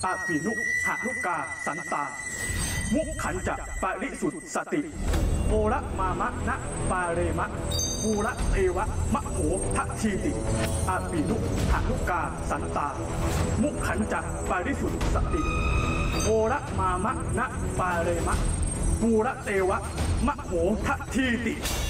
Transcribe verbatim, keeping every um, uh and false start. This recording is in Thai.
อาปีนุหานุกาสันตามุขันจะปาริสุทธสติโอระมามะนะปาเรมะปูระเอวะมะโหทัทีติอาปีนุหานุกาสันตามุขันจะปาริสุทธสติโอระมามะนะปาเรมะปูระเอวะมะโหทัทีติ